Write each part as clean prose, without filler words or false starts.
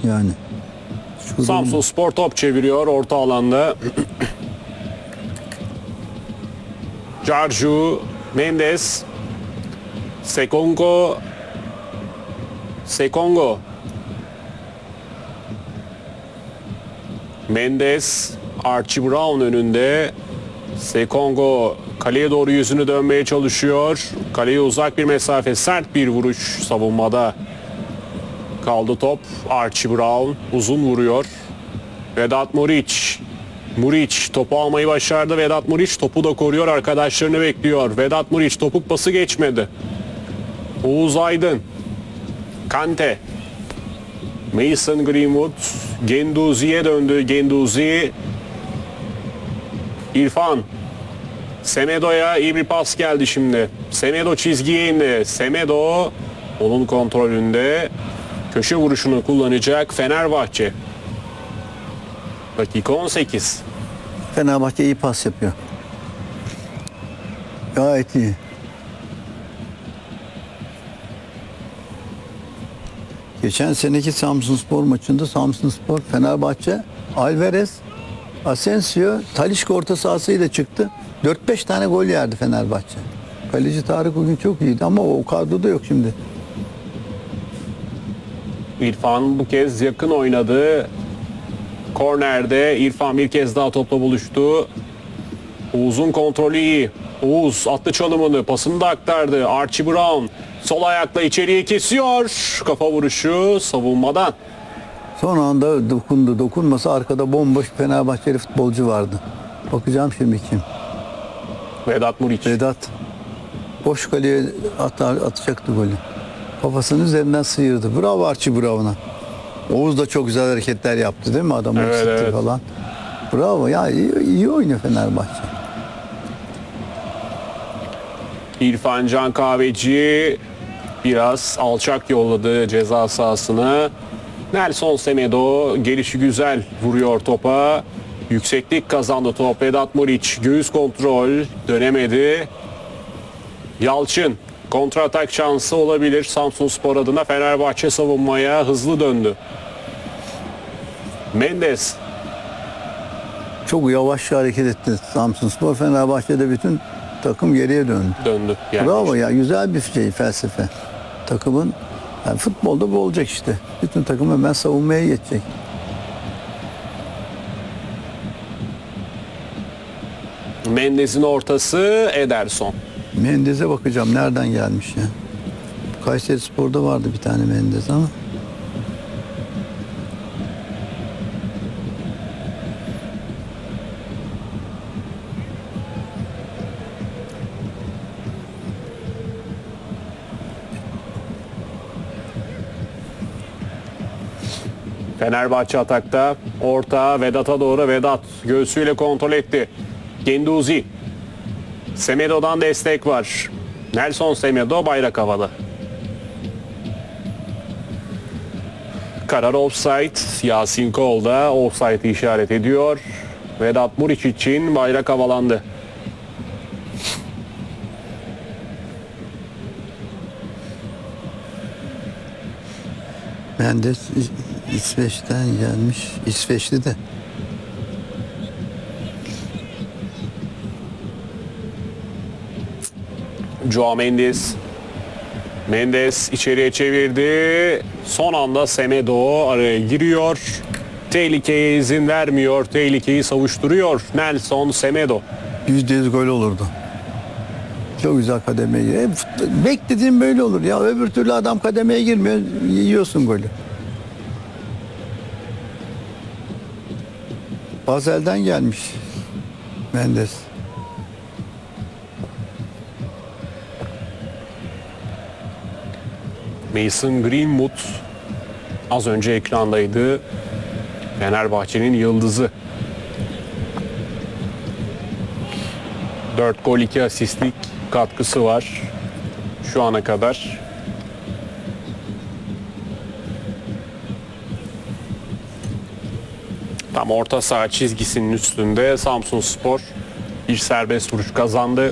Yani. Samsunspor top çeviriyor orta alanda. Carju, Mendes, Sekongo, Mendes, Archie Brown önünde. Sekongo kaleye doğru yüzünü dönmeye çalışıyor. Kaleye uzak bir mesafe, sert bir vuruş savunmada. Kaldı top. Archie Brown uzun vuruyor. Vedat Muriç topu almayı başardı. Vedat Muriç topu da koruyor. Arkadaşlarını bekliyor. Vedat Muriç topuk pası geçmedi. Oğuz Aydın. Kante. Mason Greenwood. Genduzi'ye döndü. Genduzi. İrfan. Semedo'ya iyi bir pas geldi şimdi. Semedo çizgiye indi. Semedo onun kontrolünde. Köşe vuruşunu kullanacak Fenerbahçe. Dakika 18. Fenerbahçe iyi pas yapıyor. Gayet iyi. Geçen seneki Samsunspor maçında Samsunspor, Fenerbahçe, Alvarez, Asensio, Talisca orta sahasıyla çıktı. 4-5 tane gol yerdi Fenerbahçe. Kaleci Tarık bugün çok iyiydi ama o kadroda yok şimdi. İrfan bu kez yakın oynadı. Kornerde İrfan bir kez daha topla buluştu. Oğuz'un kontrolü iyi. Oğuz attı çalımını, pasını da aktardı. Archie Brown sol ayakla içeriye kesiyor. Kafa vuruşu savunmadan. Son anda dokundu. Dokunmasa arkada bomboş Fenerbahçeli futbolcu vardı. Bakacağım şimdi kim? Vedat Muriç. Vedat. Boş kaleye atacaktı golü. Kafasının üzerinden sıyırdı. Bravo Archie Brown'a. Oğuz da çok güzel hareketler yaptı değil mi? Adam Evet. falan. Bravo ya, iyi oynuyor Fenerbahçe. İrfan Can Kahveci biraz alçak yolladı ceza sahasına. Nelson Semedo gelişi güzel vuruyor topa. Yükseklik kazandı top. Vedat Muriç göğüs kontrol dönemedi. Yalçın kontratak şansı olabilir Samsunspor adına. Fenerbahçe savunmaya hızlı döndü. Mendes. Çok yavaş hareket etti Samsunspor. Fenerbahçe'de bütün takım geriye döndü. Yani Bravo ya, güzel bir felsefe. Takımın yani futbolda bu olacak işte. Bütün takım hemen savunmaya geçecek. Mendes'in ortası Ederson. Mendes'e bakacağım nereden gelmiş ya. Kayserispor'da vardı bir tane Mendes ama. Fenerbahçe atakta. Orta Vedat'a doğru. Vedat göğsüyle kontrol etti. Genduzi. Semedo'dan destek var. Nelson Semedo bayrak havada. Karar offside. Yasin Kol da offside'i işaret ediyor. Vedat Muriç için bayrak havalandı. Mendes İsveç'ten gelmiş. İsveçli de. Joao Mendes. Mendes içeriye çevirdi. Son anda Semedo araya giriyor. Tehlikeye izin vermiyor. Tehlikeyi savuşturuyor Nelson Semedo. %100 gol olurdu. Çok güzel kademeye giriyor. Beklediğim böyle olur ya. Öbür türlü adam kademeye girmiyor. Yiyorsun golü. Basel'den gelmiş Mendes. Mason Greenwood az önce ekrandaydı. Fenerbahçe'nin yıldızı. 4 gol 2 asistlik katkısı var şu ana kadar. Tam orta saha çizgisinin üstünde Samsunspor bir serbest vuruş kazandı.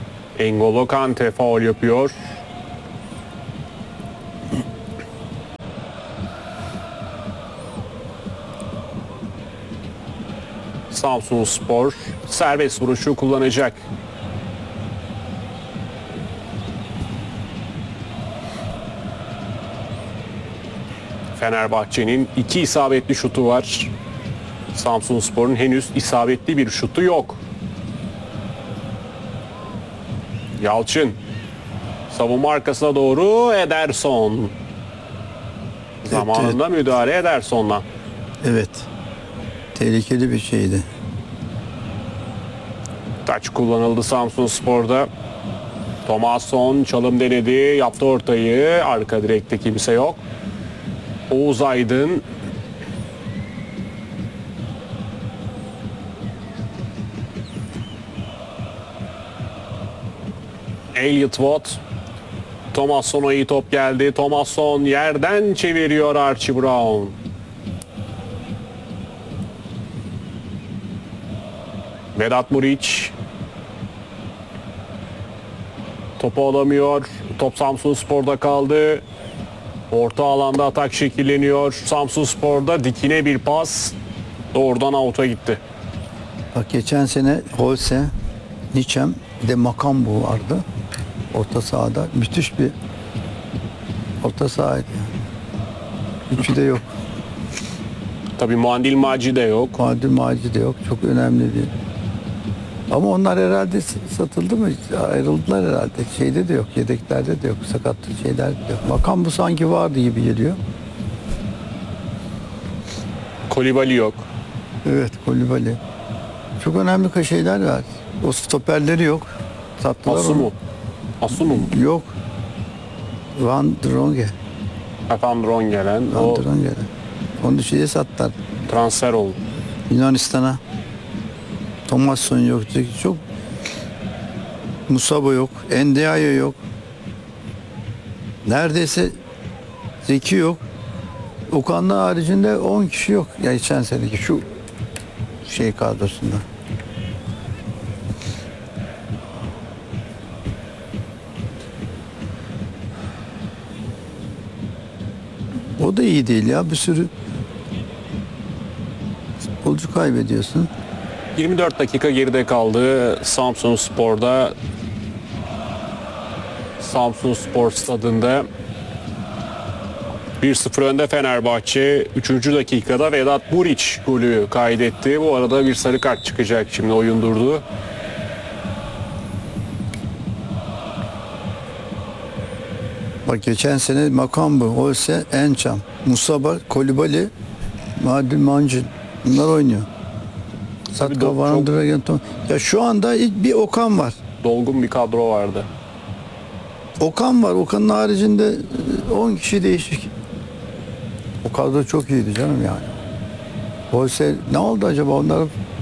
N'Golo Kante faul yapıyor. Samsunspor serbest vuruşu kullanacak. Fenerbahçe'nin 2 isabetli şutu var. Samsunspor'un henüz isabetli bir şutu yok. Yalçın. Savunma arkasına doğru Ederson. Zamanında müdahale Ederson'la. Evet. Tehlikeli bir şeydi. Taç kullanıldı Samsunspor'da. Thomasson çalım denedi. Yaptı ortayı. Arka direkte kimse yok. Oğuz Aydın. Elliot Watt. Thomasson'a iyi top geldi. Thomasson yerden çeviriyor Archie Brown. Vedat Muriç. Topu alamıyor. Top Samsunspor'da kaldı. Orta alanda atak şekilleniyor. Samsunspor'da dikine bir pas. Doğrudan out'a gitti. Bak geçen sene Holse, Niçem, bir de Makambu vardı. Orta sahada. Müthiş bir orta sahaydı. Üçü de yok. Tabii Muandil Maci de yok. Madil Maci de yok. Çok önemli bir. Ama onlar herhalde satıldı mı? Ayrıldılar herhalde. Şeyde de yok. Yedeklerde de yok. Sakatlık şeyler de yok. Makambu sanki vardı gibi geliyor. Kolibali yok. Evet, Kolibali. Çok önemli şeyler var. O stoperleri yok. Sattılar Asumu. onu. Asumu mu? Yok. Van Dronge. Efendim gelen. Van O Dronge. Onu şeye sattılar. transfer oldu. Yunanistan'a. Thomasson yok. Çok Musaba yok. Endiaye yok. Neredeyse Zeki yok. Okan'la haricinde 10 kişi yok. Ya geçen seneki şu şey kadrosunda. O da iyi değil ya. Bir sürü futbolcu kaybediyorsun. 24 dakika geride kaldı Samsunspor'da. Samsunspor stadında 1-0 önde Fenerbahçe. 3. dakikada Vedat Muriç golü kaydetti. Bu arada bir sarı kart çıkacak, şimdi oyun durdu. Bak geçen sene Makambu, Olse, Ençam, Musaba, Kolibali, Madil Mancı bunlar oynuyor. Satka, çok- Van Dragenton. Ya şu anda ilk bir Okan var. Dolgun bir kadro vardı. Okan var. Okan'ın haricinde 10 kişi değişik. O kadro çok iyiydi canım yani. Olse ne oldu acaba onlar?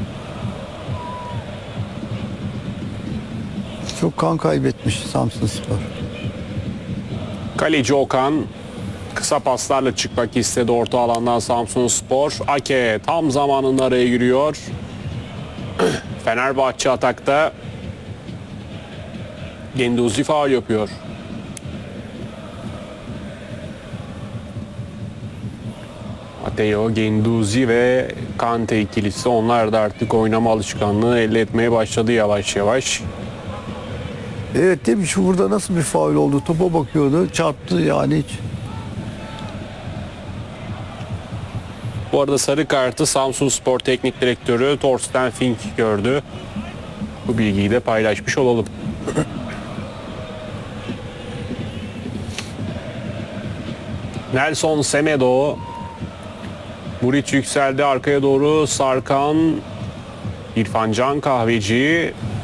Çok kan kaybetmiş Samsunspor. Kaleci Okan kısa paslarla çıkmak istedi orta alandan Samsunspor. Ake tam zamanında araya giriyor. Fenerbahçe atakta. Genduzi faul yapıyor. Mateo Genduzi ve Kante ikilisi, onlar da artık oynama alışkanlığı elde etmeye başladı yavaş yavaş. Evet değil mi? Şu burada nasıl bir faul oldu? Topa bakıyordu. Çarptı yani hiç. Bu arada sarı kartı Samsunspor Teknik Direktörü Thorsten Fink gördü. Bu bilgiyi de paylaşmış olalım. Nelson Semedo. Muriç yükseldi arkaya doğru. Sarkan, İrfan Can Kahveci.